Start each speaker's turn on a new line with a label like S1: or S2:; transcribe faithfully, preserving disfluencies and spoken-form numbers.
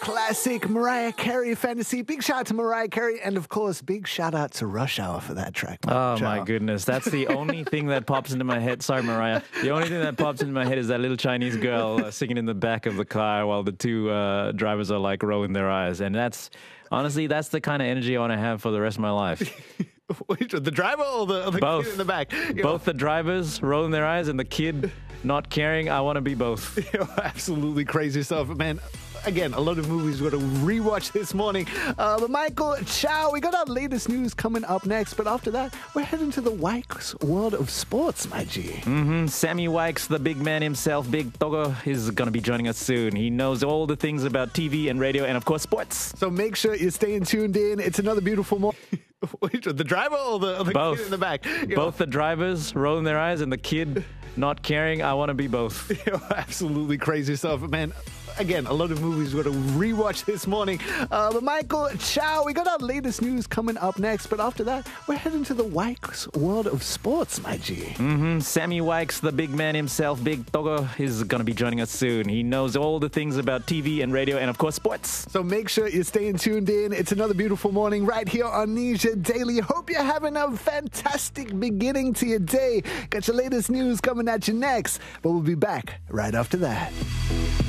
S1: classic Mariah Carey fantasy. Big shout out to Mariah Carey, and of course, big shout out to Rush Hour for that track.
S2: Oh
S1: Rush
S2: my
S1: Hour.
S2: goodness, that's the only thing that pops into my head. Sorry, Mariah. The only thing that pops into my head is that little Chinese girl uh, singing in the back of the car while the two uh, drivers are like rolling their eyes. And that's, honestly, that's the kind of energy I want to have for the rest of my life.
S1: Which, the driver or the, or the
S2: Both.
S1: kid in the back? You
S2: Both the drivers rolling their eyes and the kid not caring. I want to be both.
S1: know, you know, absolutely crazy stuff, man. Again, a lot of movies we're going to rewatch this morning. Uh, but Michael, ciao. We got our latest news coming up next. But after that, we're heading to the Wykes world of sports, my G.
S2: Mm-hmm. Sammy Wykes, the big man himself, Big Togo, is going to be joining us soon. He knows all the things about T V and radio and, of course, sports.
S1: So make sure you're staying tuned in. It's another beautiful morning. Which, the driver or the, or the
S2: Both.
S1: kid in the back? You know,
S2: Both the drivers rolling their eyes and the kid not caring. I want to be both.
S1: you know, absolutely crazy stuff, man. Again, a lot of movies we're going to rewatch this morning. Uh, but Michael, ciao. We got our latest news coming up next. But after that, we're heading to the Wykes world of sports, my G.
S2: Mm-hmm. Sammy Wykes, the big man himself, Big Togo, is going to be joining us soon. He knows all the things about T V and radio and, of course, sports.
S1: So make sure you're staying tuned in. It's another beautiful morning right here on Nisha Daily. Hope you're having a fantastic beginning to your day. Got your latest news coming at you next. But we'll be back right after that.